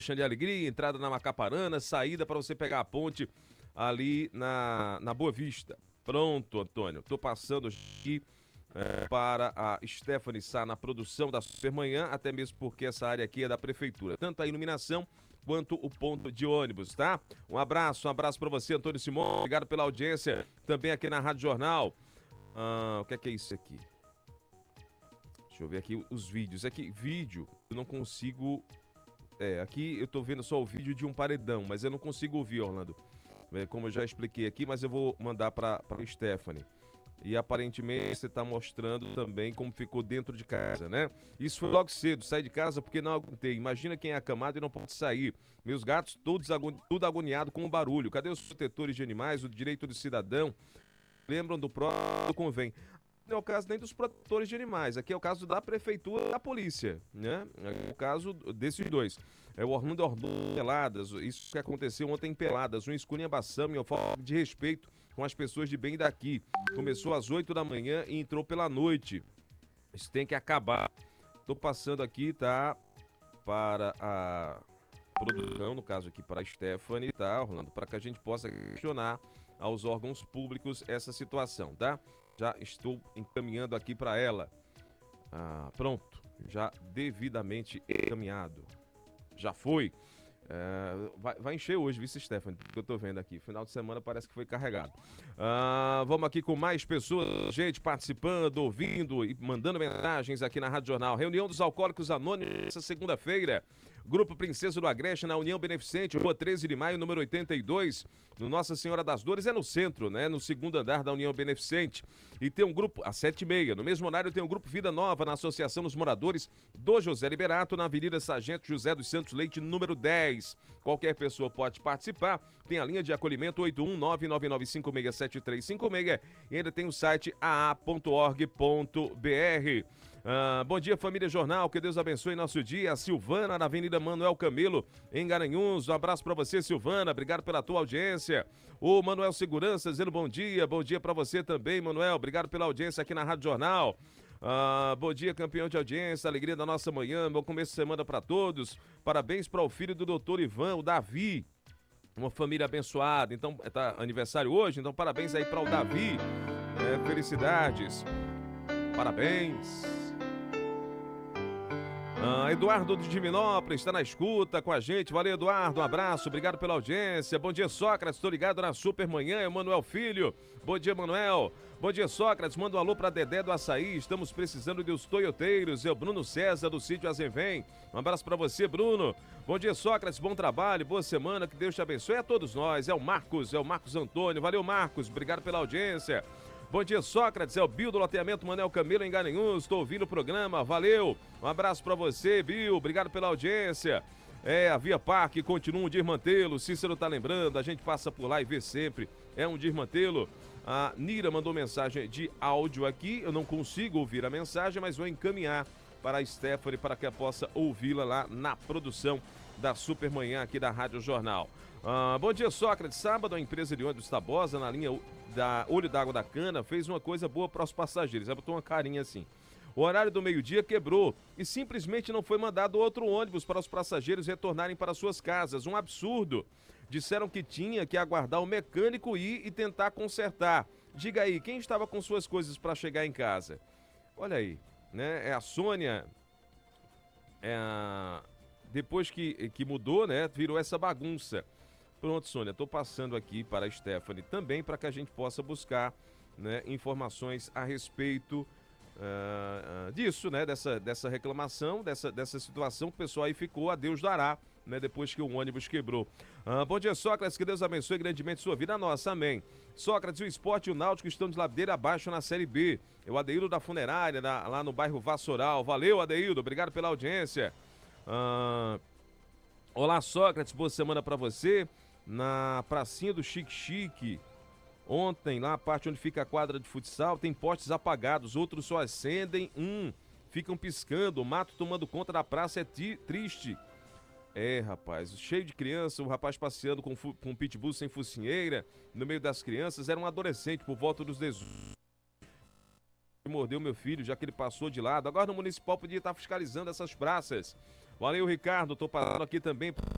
de Alegria, entrada na Macaparana, saída para você pegar a ponte ali na Boa Vista. Pronto, Antônio. Tô passando aqui para a Stephanie Sá na produção da Supermanhã, até mesmo porque essa área aqui é da prefeitura. Tanto a iluminação quanto o ponto de ônibus, tá? Um abraço para você, Antônio Simão. Obrigado pela audiência também aqui na Rádio Jornal. O que é isso aqui? Deixa eu ver aqui os vídeos. Aqui, vídeo, eu não consigo... aqui eu tô vendo só o vídeo de um paredão, mas eu não consigo ouvir, Orlando. Como eu já expliquei aqui, mas eu vou mandar para Stephanie. E aparentemente você está mostrando também como ficou dentro de casa, né? Isso foi logo cedo, saí de casa porque não aguentei. Imagina quem é acamado e não pode sair. Meus gatos tudo agoniado com o barulho. Cadê os protetores de animais, o direito do cidadão? Lembram do próprio convém. Não é o caso nem dos protetores de animais, aqui é o caso da prefeitura e da polícia, né? É o caso desses dois. É o Orlando Peladas, isso que aconteceu ontem em Peladas, um esculhambação e falta de respeito com as pessoas de bem daqui. Começou às 8 da manhã e entrou pela noite. Isso tem que acabar. Tô passando aqui, tá? Para a produção, no caso aqui para a Stephanie, tá, Orlando? Para que a gente possa questionar aos órgãos públicos essa situação, tá? Já estou encaminhando aqui para ela. Pronto, já devidamente encaminhado. Já foi. Vai encher hoje, vice Stephanie, que eu tô vendo aqui. Final de semana parece que foi carregado. Vamos aqui com mais pessoas, gente participando, ouvindo e mandando mensagens aqui na Rádio Jornal. Reunião dos Alcoólicos Anônimos, essa segunda-feira. Grupo Princesa do Agreste, na União Beneficente, Rua 13 de Maio, número 82, no Nossa Senhora das Dores, é no centro, né? No segundo andar da União Beneficente. E tem um grupo, às 7h30, no mesmo horário tem um grupo Vida Nova, na Associação dos Moradores do José Liberato, na Avenida Sargento José dos Santos Leite, número 10. Qualquer pessoa pode participar, tem a linha de acolhimento 81999567356 e ainda tem o site aa.org.br. Bom dia, família Jornal, que Deus abençoe nosso dia. A Silvana, na Avenida Manuel Camelo, em Garanhuns. Um abraço pra você, Silvana, obrigado pela tua audiência. O Manuel Segurança dizendo bom dia pra você também, Manuel, obrigado pela audiência aqui na Rádio Jornal. Bom dia, campeão de audiência, alegria da nossa manhã, bom começo de semana pra todos. Parabéns para o filho do doutor Ivan, o Davi. Uma família abençoada, então tá aniversário hoje, então parabéns aí para o Davi. Felicidades. Parabéns. Eduardo de Diminópolis está na escuta com a gente. Valeu, Eduardo. Um abraço, obrigado pela audiência. Bom dia, Sócrates. Estou ligado na Supermanhã. É o Manuel Filho. Bom dia, Manuel. Bom dia, Sócrates. Manda um alô para Dedé do Açaí. Estamos precisando dos toioteiros. É o Bruno César do sítio Azenvém. Um abraço para você, Bruno. Bom dia, Sócrates. Bom trabalho, boa semana. Que Deus te abençoe a todos nós. É o Marcos Antônio. Valeu, Marcos. Obrigado pela audiência. Bom dia, Sócrates, é o Bill do loteamento Manuel Camelo em Garanhuns, estou ouvindo o programa, valeu, um abraço pra você, Bill, obrigado pela audiência. A Via Parque continua um desmantelo, Cícero tá lembrando, a gente passa por lá e vê sempre, é um desmantelo. A Nira mandou mensagem de áudio aqui, eu não consigo ouvir a mensagem, mas vou encaminhar para a Stephanie para que ela possa ouvi-la lá na produção da Supermanhã aqui da Rádio Jornal. Bom dia, Sócrates. Sábado, a empresa de ônibus Tabosa, na linha da Olho d'Água da Cana, fez uma coisa boa para os passageiros. Ela botou uma carinha assim. O horário do meio-dia quebrou e simplesmente não foi mandado outro ônibus para os passageiros retornarem para suas casas. Um absurdo. Disseram que tinha que aguardar o mecânico ir e tentar consertar. Diga aí, quem estava com suas coisas para chegar em casa? Olha aí, né? É a Sônia. Depois que mudou, né? Virou essa bagunça. Pronto, Sônia, estou passando aqui para a Stephanie também para que a gente possa buscar, né, informações a respeito disso, né, dessa reclamação, dessa situação que o pessoal aí ficou a Deus dará, né, depois que o ônibus quebrou. Bom dia, Sócrates, que Deus abençoe grandemente sua vida, a nossa, amém. Sócrates, o Esporte e o Náutico estão de ladeira abaixo na Série B. É o Adeildo da Funerária, lá no bairro Vassoural. Valeu, Adeildo, obrigado pela audiência. Olá, Sócrates, boa semana para você. Na pracinha do Chique Chique, ontem, lá a parte onde fica a quadra de futsal, tem postes apagados, outros só acendem, ficam piscando, o mato tomando conta da praça, é triste. Rapaz, cheio de criança, o rapaz passeando com um pitbull sem focinheira, no meio das crianças, era um adolescente por volta dos 18. Mordeu meu filho, já que ele passou de lado. Agora no municipal podia estar fiscalizando essas praças. Valeu, Ricardo, tô passando aqui também para